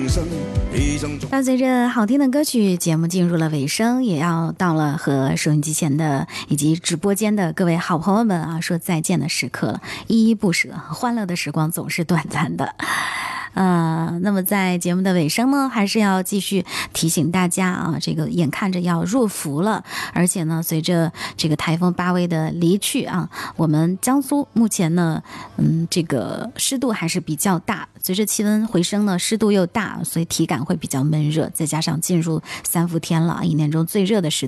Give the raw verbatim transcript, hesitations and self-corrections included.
伴随着好听的歌曲，节目进入了尾声，也要到了和收音机前的以及直播间的各位好朋友们啊说再见的时刻了，依依不舍，欢乐的时光总是短暂的。呃，那么在节目的尾声呢，还是要继续提醒大家啊，这个眼看着要入伏了，而且呢，随着这个台风巴威的离去啊，我们江苏目前呢，嗯，这个湿度还是比较大，随着气温回升呢，湿度又大，所以体感会比较闷热，再加上进入三伏天了，一年中最热的时